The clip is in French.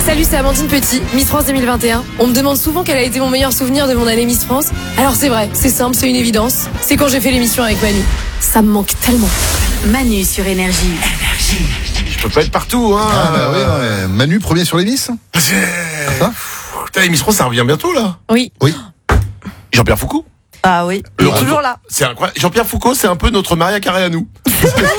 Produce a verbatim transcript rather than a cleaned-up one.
Salut, c'est Amandine Petit, Miss France deux mille vingt et un. On me demande souvent quel a été mon meilleur souvenir de mon année Miss France. Alors c'est vrai, c'est simple, c'est une évidence. C'est quand j'ai fait l'émission avec Manu. Ça me manque tellement. Manu sur Énergie. Je peux pas être partout, hein. Ah bah oui, non, mais Manu, premier sur les Miss. C'est... Ah. Putain, les Miss France, ça revient bientôt, là. Oui. Oui. Jean-Pierre Foucault. Ah oui. Il est toujours là. C'est incroyable. Jean-Pierre Foucault, c'est un peu notre Maria Carré à nous.